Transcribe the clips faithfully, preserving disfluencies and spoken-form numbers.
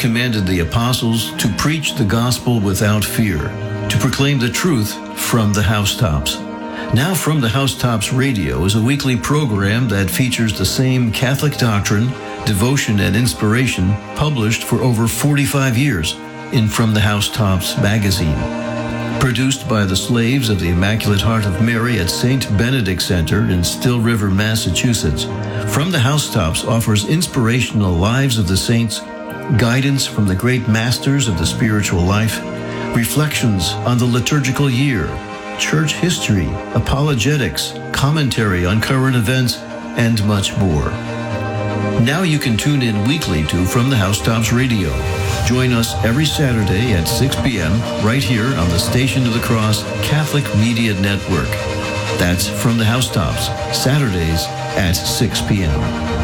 commanded the apostles to preach the gospel without fear, to proclaim the truth from the housetops. Now From the Housetops Radio is a weekly program that features the same Catholic doctrine, devotion, and inspiration published for over forty-five years in From the Housetops magazine. Produced by the slaves of the Immaculate Heart of Mary at Saint Benedict Center in Still River, Massachusetts, From the Housetops offers inspirational lives of the saints, guidance from the great masters of the spiritual life, reflections on the liturgical year, church history, apologetics, commentary on current events, and much more. Now you can tune in weekly to From the Housetops Radio. Join us every Saturday at six p.m. right here on the Station of the Cross Catholic Media Network. That's From the Housetops, Saturdays at six p.m.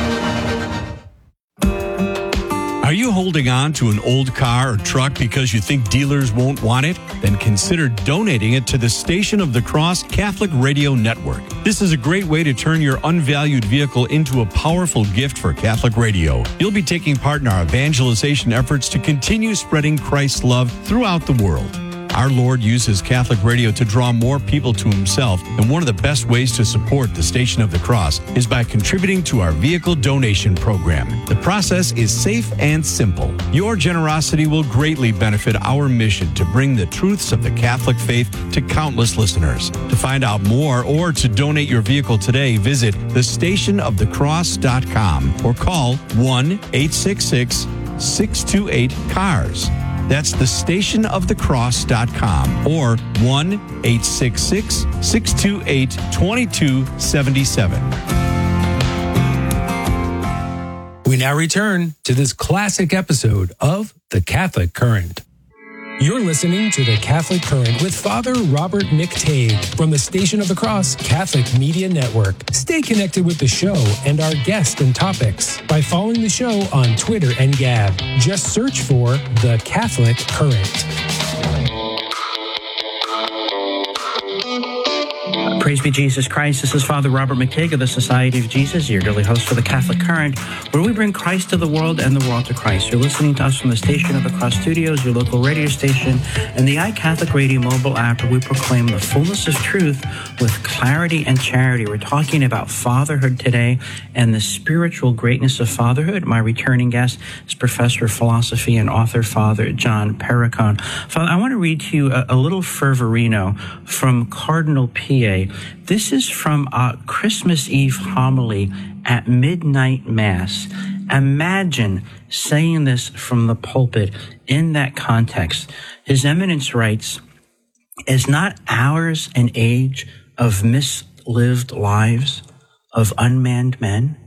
Are you holding on to an old car or truck because you think dealers won't want it? Then consider donating it to the Station of the Cross Catholic Radio Network. This is a great way to turn your unvalued vehicle into a powerful gift for Catholic radio. You'll be taking part in our evangelization efforts to continue spreading Christ's love throughout the world. Our Lord uses Catholic radio to draw more people to himself, and one of the best ways to support the Station of the Cross is by contributing to our vehicle donation program. The process is safe and simple. Your generosity will greatly benefit our mission to bring the truths of the Catholic faith to countless listeners. To find out more or to donate your vehicle today, visit the station of the cross dot com or call one eight six six, six two eight, C A R S. That's the station of the cross dot com or one eight six six, six two eight, two two seven seven. We now return to this classic episode of The Catholic Current. You're listening to The Catholic Current with Father Robert McTague from the Station of the Cross Catholic Media Network. Stay connected with the show and our guests and topics by following the show on Twitter and Gab. Just search for The Catholic Current. Praise be Jesus Christ. This is Father Robert McTague of the Society of Jesus, your daily host for the Catholic Current, where we bring Christ to the world and the world to Christ. You're listening to us from the Station of the Cross Studios, your local radio station, and the iCatholic Radio mobile app, where we proclaim the fullness of truth with clarity and charity. We're talking about fatherhood today and the spiritual greatness of fatherhood. My returning guest is Professor of Philosophy and author, Father John Perricone. Father, I want to read to you a, a little fervorino from Cardinal P A. This is from a Christmas Eve homily at midnight Mass. Imagine saying this from the pulpit in that context. His Eminence writes, "Is not ours an age of mislived lives, of unmanned men?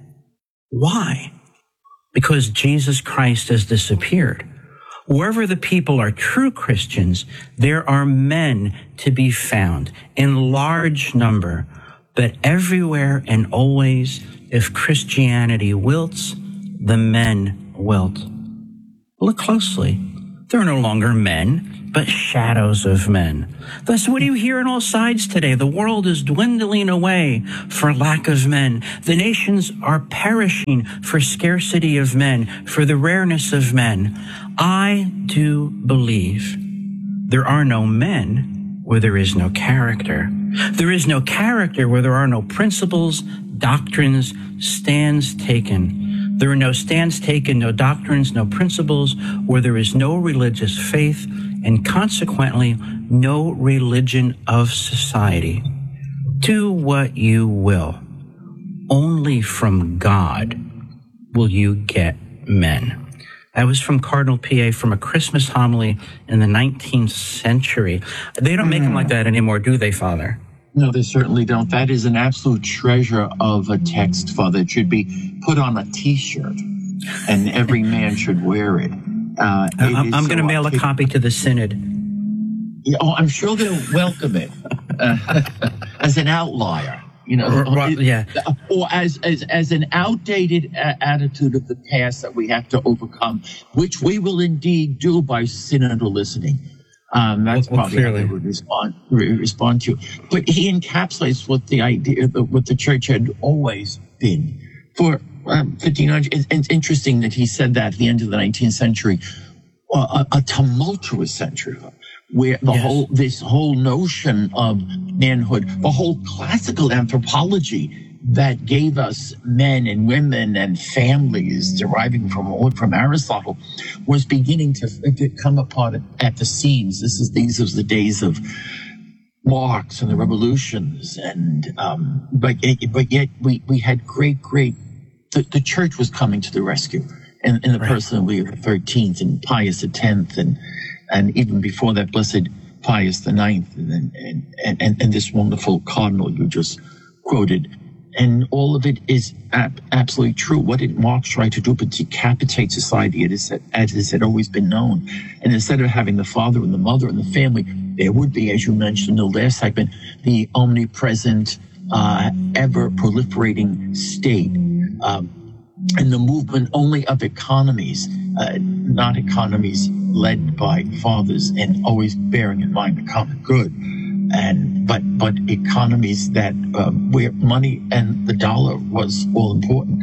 Why? Because Jesus Christ has disappeared. Wherever the people are true Christians, there are men to be found in large number, but everywhere and always, if Christianity wilts, the men wilt." Look closely. There are no longer men, but shadows of men. Thus, what do you hear on all sides today? The world is dwindling away for lack of men. The nations are perishing for scarcity of men, for the rareness of men. I do believe there are no men where there is no character. There is no character where there are no principles, doctrines, stands taken. There are no stands taken, no doctrines, no principles, where there is no religious faith, and consequently, no religion of society. Do what you will. Only from God will you get men. That was from Cardinal P A from a Christmas homily in the nineteenth century. They don't make them like that anymore, do they, Father? No, they certainly don't. That is an absolute treasure of a text, Father. It should be put on a T-shirt, and every man should wear it. Uh, it I'm, I'm so going to mail a copy to the Synod. Oh, I'm sure they'll welcome it uh, as an outlier, you know, or, or, yeah, or as as as an outdated uh, attitude of the past that we have to overcome, which we will indeed do by synodal listening. Um, that's well, probably clearly. how they would respond, re- respond to. But he encapsulates what the idea, what the church had always been for um, fifteen hundred. It's, it's interesting that he said that at the end of the nineteenth century, uh, a, a tumultuous century, where the yes. whole this whole notion of manhood, the whole classical anthropology that gave us men and women and families deriving from from Aristotle was beginning to, to come apart at the seams. This is these are the days of Marx and the revolutions, and um, but it, but yet we we had great great the, the church was coming to the rescue in, in the right. person of Leo the thirteenth and Pius the tenth, and and even before that, Blessed Pius the ninth, and and and, and this wonderful cardinal you just quoted. And all of it is ab- absolutely true. What did Marx try to do but decapitate society as it had always been known? And instead of having the father and the mother and the family, there would be, as you mentioned in the last segment, the omnipresent, uh, ever-proliferating state, um, and the movement only of economies, uh, not economies led by fathers and always bearing in mind the common good. And but but economies that uh, where money and the dollar was all important.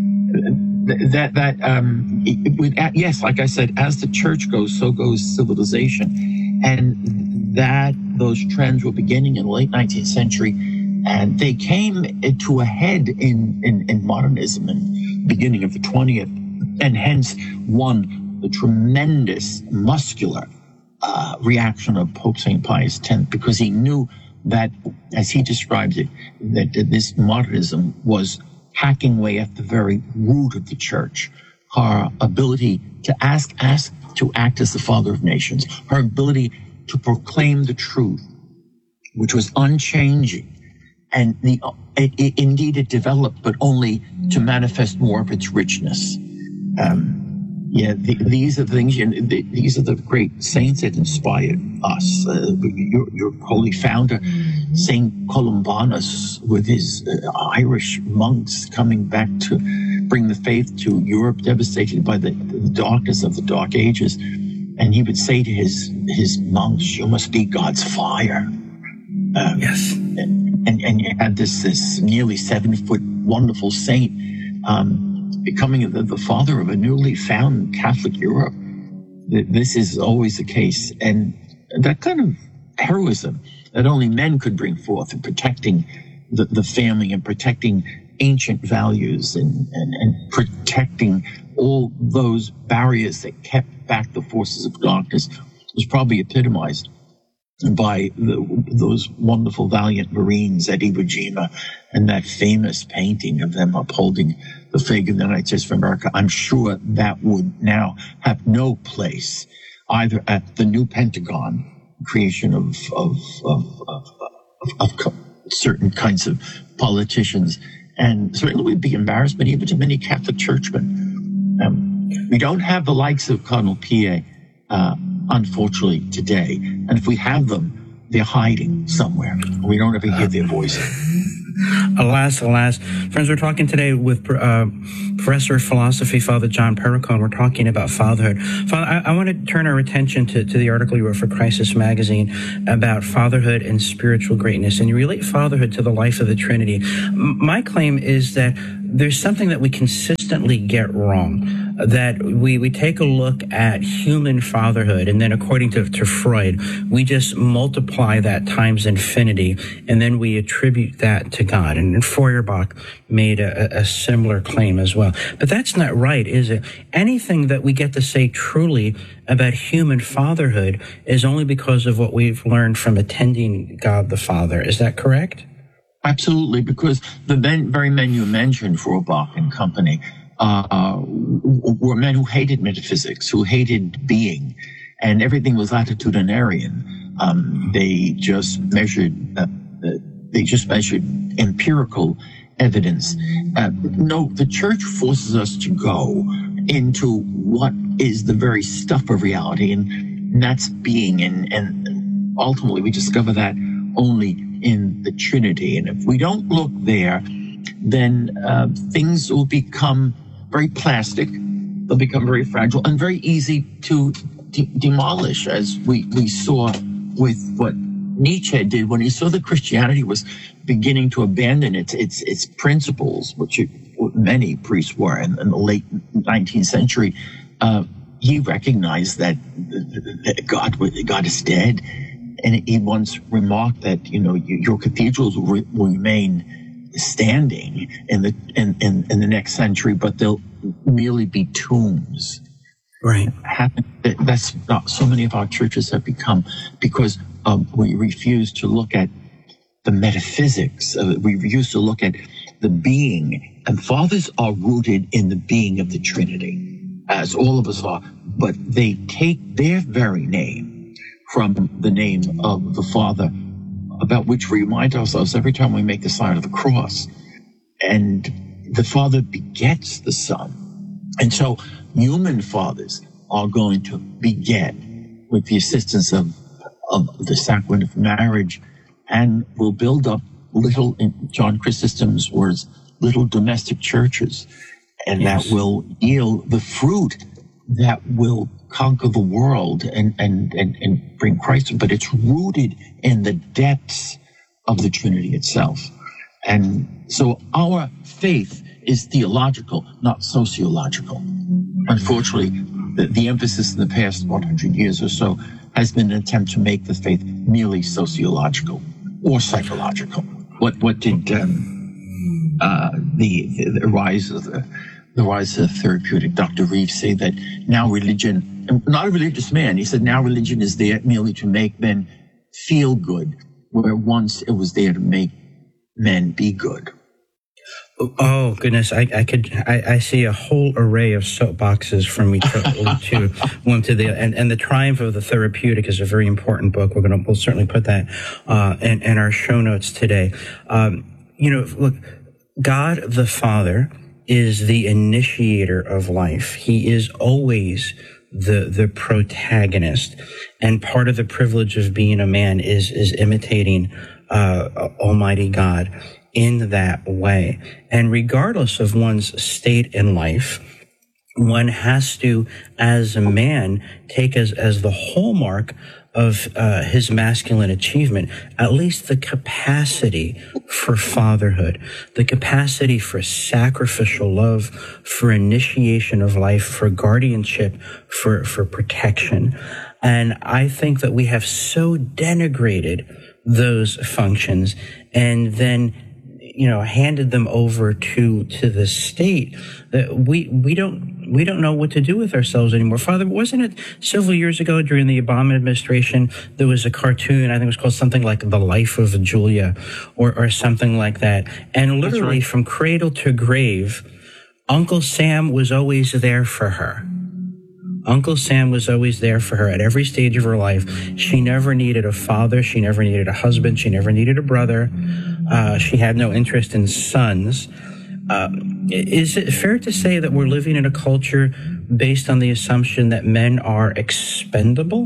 That that um it, with, yes, like I said, as the church goes, so goes civilization, and that those trends were beginning in the late nineteenth century, and they came to a head in in, in modernism and beginning of the twentieth, and hence won the tremendous muscular Uh, reaction of Pope Saint Pius the tenth, because he knew that, as he describes it, that, that this modernism was hacking away at the very root of the church, her ability to ask, ask to act as the father of nations, her ability to proclaim the truth, which was unchanging, and the it, it, indeed it developed, but only to manifest more of its richness. Um, Yeah, the, these are the things. You know, the, these are the great saints that inspired us. Uh, your, your holy founder, Saint Columbanus, with his uh, Irish monks coming back to bring the faith to Europe, devastated by the, the darkness of the Dark Ages, and he would say to his his monks, "You must be God's fire." Um, yes, and, and and you had this this nearly seven foot wonderful saint. Um, becoming the, the father of a newly found Catholic Europe. This is always the case. And that kind of heroism that only men could bring forth in protecting the, the family and protecting ancient values and, and, and protecting all those barriers that kept back the forces of darkness was probably epitomized by the, those wonderful valiant Marines at Iwo Jima and that famous painting of them upholding the flag of the United States of America. I'm sure that would now have no place either at the new Pentagon, creation of of of, of, of, of certain kinds of politicians, and certainly would be embarrassment even to many Catholic churchmen. Um, we don't have the likes of Cardinal Pie, uh, unfortunately, today, and if we have them, they're hiding somewhere. We don't ever hear their voices. Alas, alas. Friends, we're talking today with uh, Professor of Philosophy, Father John Perricone. We're talking about fatherhood. Father, I, I want to turn our attention to, to the article you wrote for Crisis Magazine about fatherhood and spiritual greatness. And you relate fatherhood to the life of the Trinity. M- my claim is that there's something that we consistently get wrong, that we, we take a look at human fatherhood, and then according to, to Freud, we just multiply that times infinity, and then we attribute that to God. And, and Feuerbach made a, a similar claim as well. But that's not right, is it? Anything that we get to say truly about human fatherhood is only because of what we've learned from attending God the Father. Is that correct? Absolutely, because the men, very men you mentioned, Feuerbach and company, uh, were men who hated metaphysics, who hated being, and everything was latitudinarian. Um, they just measured, uh, they just measured empirical evidence. Uh, no, the church forces us to go into what is the very stuff of reality, and that's being, and, and ultimately we discover that only in the Trinity. And if we don't look there, then uh, things will become very plastic, they'll become very fragile and very easy to de- demolish, as we, we saw with what Nietzsche did when he saw that Christianity was beginning to abandon its its, its principles, which it many priests were in, in the late nineteenth century, uh, he recognized that, that God God is dead, and he once remarked that you know your cathedrals will, re- will remain standing in the in, in, in the next century, but they'll merely be tombs. Right. That's not so many of our churches have become, because um, we refuse to look at the metaphysics. Uh, we refuse to look at the being. And fathers are rooted in the being of the Trinity, as all of us are. But they take their very name from the name of the Father, about which we remind ourselves every time we make the sign of the cross. And the Father begets the Son. And so human fathers are going to beget with the assistance of, of the sacrament of marriage, and will build up little, in John Chrysostom's words, little domestic churches, and yes. that will yield the fruit that will conquer the world and, and, and, and bring Christ. But it's rooted in the depths of the Trinity itself. And so our faith is theological, not sociological. Unfortunately, the, the emphasis in the past one hundred years or so has been an attempt to make the faith merely sociological or psychological. What what did um, uh, the, the, the rise of the, the rise of therapeutic Doctor Reeves say that now religion, not a religious man, he said now religion is there merely to make men feel good, where once it was there to make men be good. Oh goodness! I, I could I, I see a whole array of soapboxes from each to one to the and, and the Triumph of the Therapeutic is a very important book. We're gonna we'll certainly put that uh, in, in our show notes today. Um, you know, look, God the Father is the initiator of life. He is always the the protagonist, and part of the privilege of being a man is is imitating uh, Almighty God in that way. And regardless of one's state in life, one has to, as a man, take as, as the hallmark of uh, his masculine achievement, at least the capacity for fatherhood, the capacity for sacrificial love, for initiation of life, for guardianship, for, for protection. And I think that we have so denigrated those functions and then you know, handed them over to, to the state, that we, we don't, we don't know what to do with ourselves anymore. Father, wasn't it several years ago during the Obama administration, there was a cartoon, I think it was called something like The Life of Julia or, or something like that. And literally right. from cradle to grave, Uncle Sam was always there for her. Uncle Sam was always there for her at every stage of her life. She never needed a father. She never needed a husband. She never needed a brother. Uh, she had no interest in sons. Uh, is it fair to say that we're living in a culture based on the assumption that men are expendable?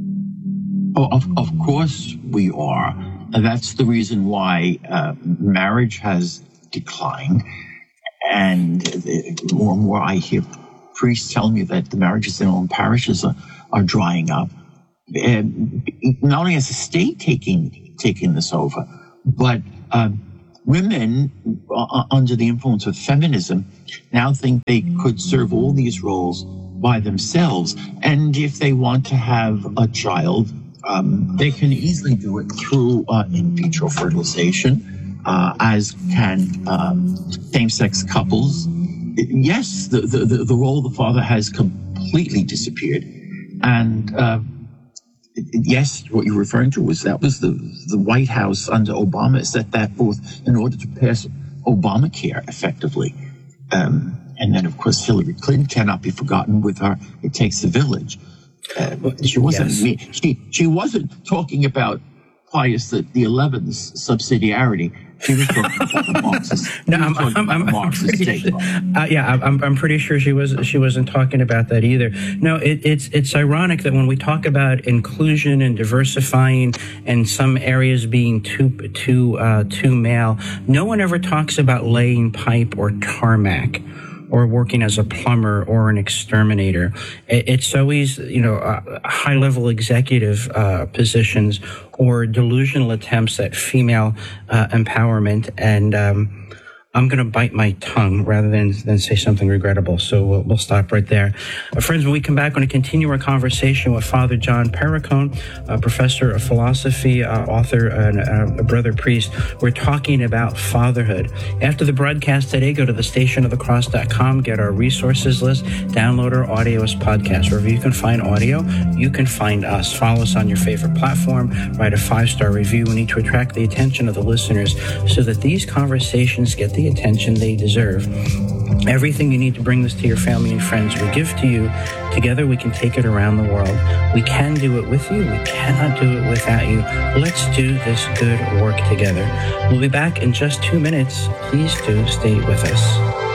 Oh, of, of course we are. And that's the reason why uh, marriage has declined. And the more and more I hear priests tell me that the marriages in their own parishes are, are drying up. And not only has the state taking taking this over, but uh, women uh, under the influence of feminism now think they could serve all these roles by themselves. And if they want to have a child, um, they can easily do it through uh, in vitro fertilization, uh, as can um, same-sex couples. Yes, the, the, the role of the father has completely disappeared. And uh, yes, what you're referring to was that was the, the White House under Obama set that forth in order to pass Obamacare effectively. Um, and then, of course, Hillary Clinton cannot be forgotten with her It Takes a Village. Uh, she wasn't yes. me. She, she wasn't talking about Pius the, the eleventh's subsidiarity. She was talking about the Marxist. No, I'm, I'm, I'm, Marxist pretty, uh, yeah, I'm, I'm pretty sure she was. She wasn't talking about that either. No, it, it's it's ironic that when we talk about inclusion and diversifying, and some areas being too too uh, too male, no one ever talks about laying pipe or tarmac, or working as a plumber or an exterminator. It's always, you know, uh, high-level executive uh, positions or delusional attempts at female uh, empowerment. And um, I'm going to bite my tongue rather than, than say something regrettable. So we'll, we'll stop right there. Uh, friends, when we come back, we're going to continue our conversation with Father John Perricone, a professor of philosophy, uh, author, and uh, a brother priest. We're talking about fatherhood. After the broadcast today, go to the station of the cross dot com, get our resources list, download our audio as podcast. Wherever you can find audio, you can find us. Follow us on your favorite platform. Write a five-star review. We need to attract the attention of the listeners so that these conversations get the attention they deserve. Everything you need to bring this to your family and friends, we give to you. Together we can take it around the world. We can do it with you. We cannot do it without you. Let's do this good work together. We'll be back in just two minutes. Please do stay with us.